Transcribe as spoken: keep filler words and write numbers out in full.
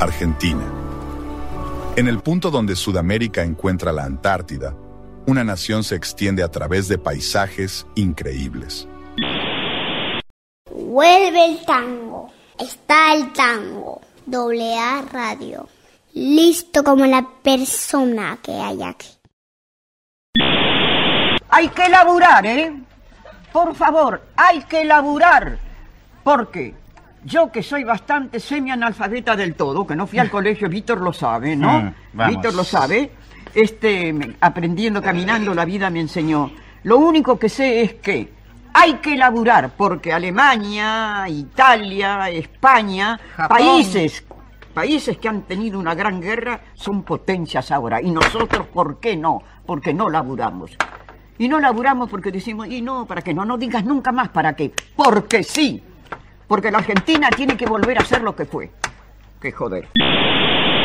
Argentina. En el punto donde Sudamérica encuentra la Antártida, una nación se extiende a través de paisajes increíbles. Vuelve el tango. Está el tango. Doble A Radio. Listo como la persona que hay aquí. Hay que laburar, ¿eh? Por favor, hay que laburar. Porque yo que soy bastante semi-analfabeta del todo, que no fui al colegio, Víctor lo sabe, ¿no? Mm, vamos. Víctor lo sabe. Este, aprendiendo, caminando, la vida me enseñó. Lo único que sé es que hay que laburar, porque Alemania, Italia, España, Japón. países, países que han tenido una gran guerra, son potencias ahora. Y nosotros, ¿por qué no? Porque no laburamos. Y no laburamos porque decimos, y no, ¿para qué? No, no digas nunca más para qué. Porque sí. Porque la Argentina tiene que volver a ser lo que fue. Que joder.